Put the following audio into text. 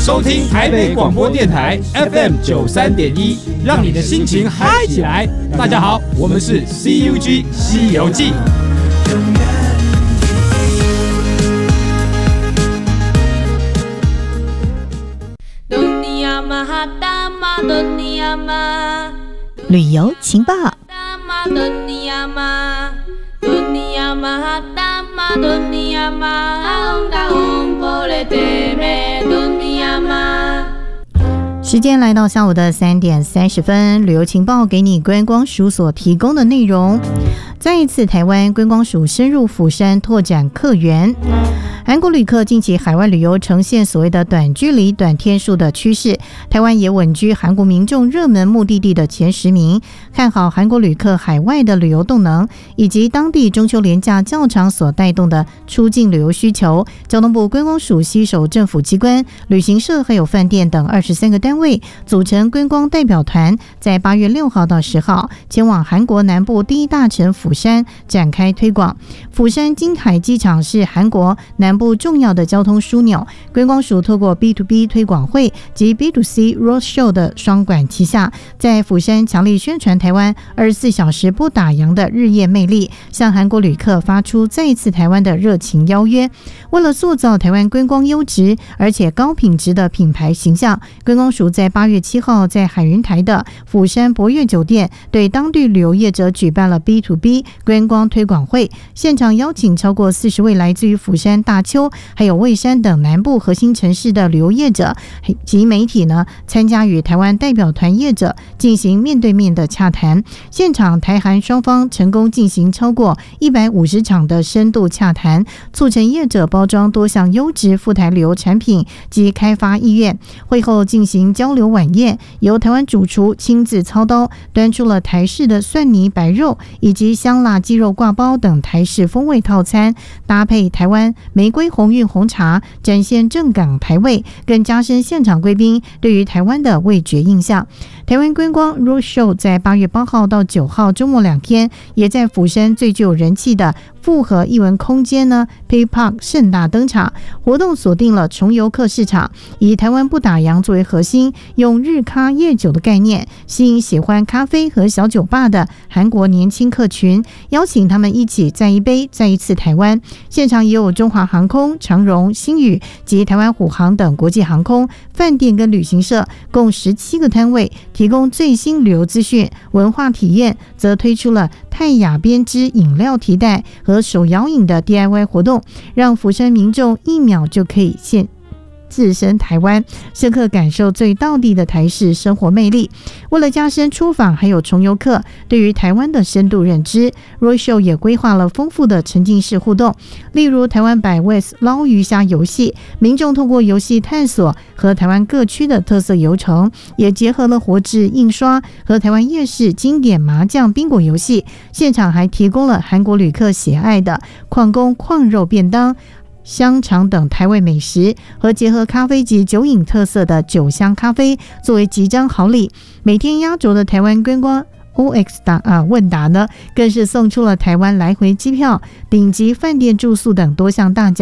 收听台北广播电台 FM93.1，让你的心情嗨起来。大家好，我们是 CUG 西游记。 旅游情报。时间来到下午的3点30分，旅游情报给你观光署所提供的内容。再一次，台湾观光署深入釜山拓展客源。韩国旅客近期海外旅游呈现所谓的短距离、短天数的趋势，台湾也稳居韩国民众热门目的地的前10名。看好韩国旅客海外的旅游动能，以及当地中秋连假较长所带动的出境旅游需求。交通部观光署携手政府机关、旅行社还有饭店等23个单位，组成观光代表团，在8月6号到10号前往韩国南部第一大城釜山展开推广。釜山金海机场是韩国南部重要的交通枢纽，观光署透过 B2B 推广会及 B2C Roadshow 的双管齐下，在釜山强力宣传台湾24小时不打烊的日夜魅力，向韩国旅客发出再一次台湾的热情邀约。为了塑造台湾观光优质而且高品质的品牌形象，观光署在8月7号在海云台的釜山博悦酒店对当地旅游业者举办了 B2B 观光推广会，现场邀请超过40位来自于釜山、大邱还有蔚山等南部核心城市的旅游业者及媒体呢，参加与台湾代表团业者进行面对面的洽谈。现场台韩双方成功进行超过150场的深度洽谈，促成业者包装多项优质赴台旅游产品及开发意愿。会后进行交流晚宴，由台湾主厨亲自操刀，端出了台式的蒜泥白肉以及香辣鸡肉挂包等台式风味套餐，搭配台湾玫瑰红韵红茶，展现正港台味，更加深现场贵宾对于台湾的味觉印象。台湾观光 Roadshow 在8月8号到9号周末2天，也在釜山最具有人气的复合艺文空间呢 Pay Park 盛大登场。活动锁定了重游客市场，以台湾不打烊作为核心，用日咖夜酒的概念吸引喜欢咖啡和小酒吧的韩国年轻客群，邀请他们一起再一杯再一次台湾。现场也有中华航空、长荣、星宇及台湾虎航等国际航空、饭店跟旅行社共17个摊位，提供最新旅游资讯。文化体验则推出了泰雅编织饮料提袋和手摇饮的 DIY 活动，让釜山民众1秒就可以置身台湾，深刻感受最道地的台式生活魅力。为了加深出访还有重游客对于台湾的深度认知， Roadshow 也规划了丰富的沉浸式互动，例如台湾百味捞鱼虾游戏，民众透过游戏探索和台湾各区的特色游程，也结合了活字印刷和台湾夜市经典麻将宾果游戏。现场还提供了韩国旅客喜爱的矿工矿肉便当、香肠等台味美食，和结合咖啡及酒饮特色的酒香咖啡作为集章好礼。每天压轴的台湾观光 OX 问答呢，更是送出了台湾来回机票、顶级饭店住宿等多项大奖。